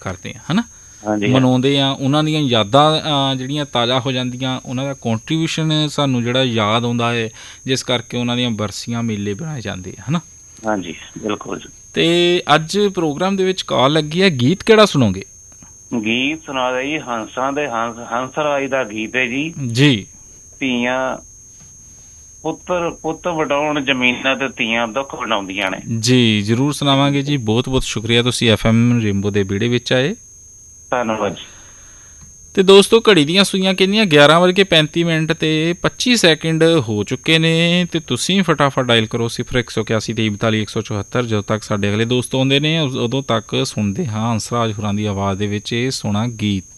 ਕਰਦੇ ਹਾਂ, ਹੈ ਨਾ, ਮਨਾਉਂਦੇ ਹਾਂ। ਉਹਨਾਂ ਦੀਆਂ ਯਾਦਾਂ ਜਿਹੜੀਆਂ ਤਾਜ਼ਾ ਹੋ ਜਾਂਦੀਆਂ, ਉਹਨਾਂ ਦਾ ਕੰਟਰੀਬਿਊਸ਼ਨ ਸਾਨੂੰ ਜਿਹੜਾ ਯਾਦ ਆਉਂਦਾ ਹੈ, ਜਿਸ ਕਰਕੇ ਉਹਨਾਂ ਦੀਆਂ ਬਰਸੀਆਂ ਮੇਲੇ ਬਣਾਏ ਜਾਂਦੇ ਆ, ਹੈ ਨਾ। ਹਾਂਜੀ, ਬਿਲਕੁਲ। ਅਤੇ ਅੱਜ ਪ੍ਰੋਗਰਾਮ ਦੇ ਵਿੱਚ ਕਾਲ ਲੱਗੀ ਹੈ, ਗੀਤ ਕਿਹੜਾ ਸੁਣੋਗੇ? ਗੀਤ ਸੁਣਾ ਦੇ ਜੀ, ਹੰਸਾਂ ਦੇ ਹੰਸਰਾਜ ਦਾ ਗੀਤ ਹੈ ਜੀ। ਜੀ। ਧੀਆਂ ਪੁੱਤ ਵਟਾਉਣ ਜ਼ਮੀਨਾਂ ਤੇ ਧੀਆਂ ਦੁੱਖ ਵਟਾਉਂਦੀਆਂ ਨੇ। ਜੀ, ਜ਼ਰੂਰ ਸੁਣਾਵਾਂਗੇ ਜੀ। ਬਹੁਤ ਬਹੁਤ ਸ਼ੁਕਰੀਆ, ਤੁਸੀਂ FM ਰੇਨਬੋ ਦੇ ਵਿਹੜੇ ਵਿੱਚ ਆਏ। ਧੰਨਵਾਦ ਜੀ। ਅਤੇ ਦੋਸਤੋ, ਘੜੀ ਦੀਆਂ ਸੂਈਆਂ ਕਿੰਨੀਆਂ 11:35 ਅਤੇ 25 ਹੋ ਚੁੱਕੇ ਨੇ, ਅਤੇ ਤੁਸੀਂ ਫਟਾਫਟ ਡਾਇਲ ਕਰੋ 0181 23 42 174। ਜਦੋਂ ਤੱਕ ਸਾਡੇ ਅਗਲੇ ਦੋਸਤ ਆਉਂਦੇ ਨੇ, ਉਦੋਂ ਤੱਕ ਸੁਣਦੇ ਹਾਂ ਹੰਸਰਾਜ ਹੋਰਾਂ ਦੀ ਆਵਾਜ਼ ਦੇ ਵਿੱਚ ਇਹ ਸੋਹਣਾ ਗੀਤ।